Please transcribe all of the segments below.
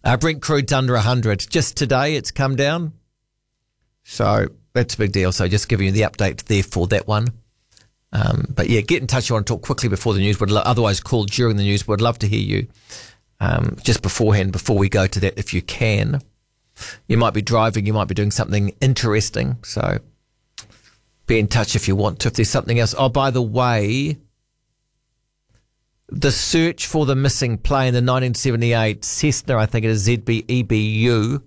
Brent crude's under 100. Just today it's come down. So that's a big deal. So just giving you the update there for that one. But yeah, get in touch. I want to talk quickly before the news. Otherwise call during the news. Would love to hear you just beforehand, before we go to that, if you can. You might be driving. You might be doing something interesting. So be in touch if you want to. If there's something else. Oh, by the way, the search for the missing plane, the 1978 Cessna, I think it is ZBEBU.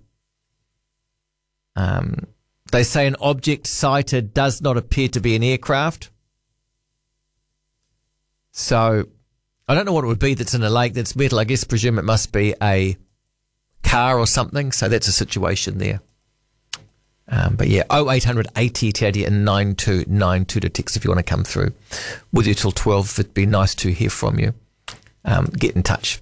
They say an object sighted does not appear to be an aircraft. So I don't know what it would be that's in a lake that's metal. I guess presume it must be a car or something. So that's a situation there. But yeah, 0800 80 and 9292 to text if you want to come through. With you till 12. It'd be nice to hear from you. Get in touch.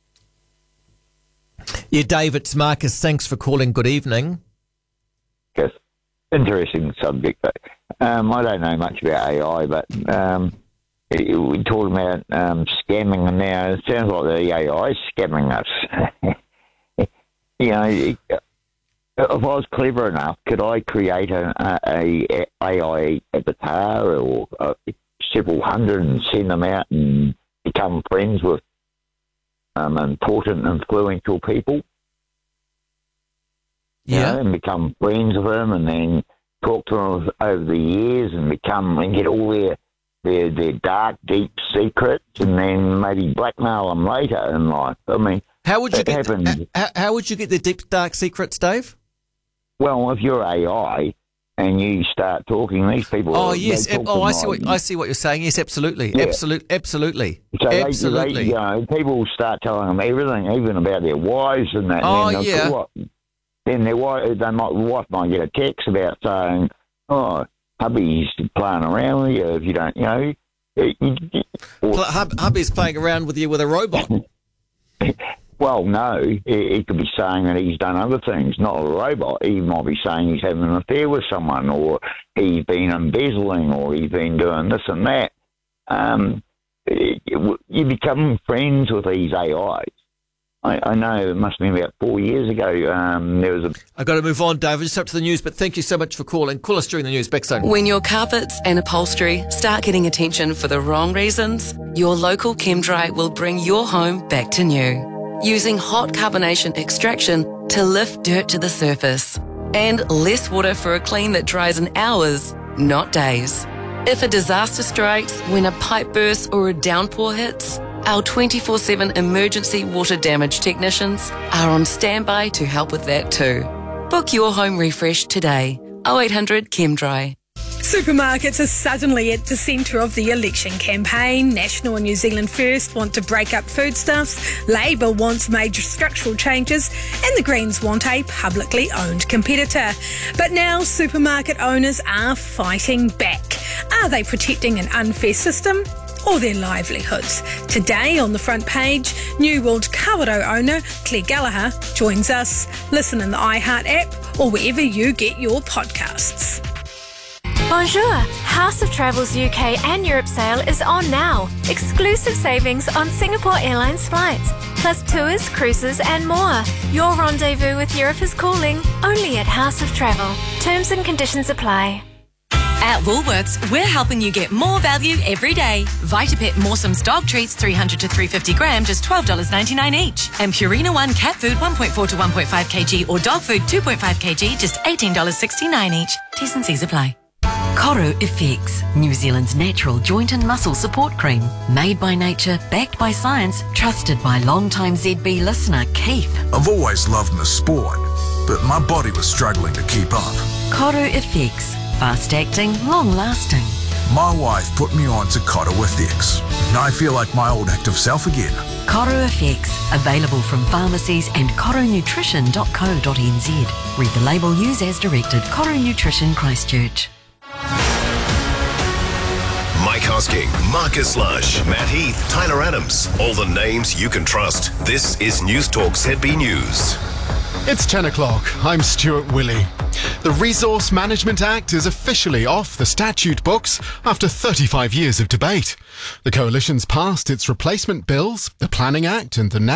Yeah, Dave, it's Marcus. Thanks for calling. Good evening. Yes, interesting subject. I don't know much about AI, but we talked about scamming, and now it sounds like the AI is scamming us. You know, if I was clever enough, could I create a AI avatar or several hundred and send them out and become friends with important, influential people? Yeah, you know, and become friends with them, and then talk to them over the years, and get all their dark, deep secrets, and then maybe blackmail them later in life. I mean, how would you get the deep, dark secrets, Dave? Well, if you're AI and you start talking, these people. Oh yes. I see what you're saying. Yes, absolutely, yeah. Absolutely. So absolutely. People start telling them everything, even about their wives and that. Oh and yeah. Then their wife might get a text about saying, "Oh, hubby's playing around with you if you don't, hubby's playing around with you with a robot." Well, no, he could be saying that he's done other things, not a robot. He might be saying he's having an affair with someone, or he's been embezzling, or he's been doing this and that. You become friends with these AIs. I know it must have been about 4 years ago. There was I've got to move on, David. Just up to the news, but thank you so much for calling. Call us during the news. Back soon. When your carpets and upholstery start getting attention for the wrong reasons, your local ChemDry will bring your home back to new. Using hot carbonation extraction to lift dirt to the surface. And less water for a clean that dries in hours, not days. If a disaster strikes when a pipe bursts or a downpour hits, our 24/7 emergency water damage technicians are on standby to help with that too. Book your home refresh today. 0800 ChemDry. Supermarkets are suddenly at the centre of the election campaign. National and New Zealand First want to break up foodstuffs, Labour wants major structural changes, and the Greens want a publicly owned competitor. But now supermarket owners are fighting back. Are they protecting an unfair system or their livelihoods? Today on the front page, New World Kawerau owner Claire Gallagher joins us. Listen in the iHeart app or wherever you get your podcasts. Bonjour! House of Travel's UK and Europe sale is on now. Exclusive savings on Singapore Airlines flights, plus tours, cruises and more. Your rendezvous with Europe is calling, only at House of Travel. Terms and conditions apply. At Woolworths, we're helping you get more value every day. Vitapet Moresome's dog treats 300 to 350 gram, just $12.99 each. And Purina One cat food 1.4 to 1.5 kg or dog food 2.5 kg, just $18.69 each. T's and C's apply. Koru FX, New Zealand's natural joint and muscle support cream. Made by nature, backed by science, trusted by long-time ZB listener Keith. I've always loved my sport, but my body was struggling to keep up. Koru FX, fast-acting, long-lasting. My wife put me on to Koru FX, and I feel like my old active self again. Koru FX, available from pharmacies and korunutrition.co.nz. Read the label, use as directed. Koru Nutrition, Christchurch. Mike Hosking, Marcus Lush, Matt Heath, Tyler Adams. All the names you can trust. This is News Talk ZB News. It's 10 o'clock. I'm Stuart Willey. The Resource Management Act is officially off the statute books after 35 years of debate. The Coalition's passed its replacement bills, the Planning Act and the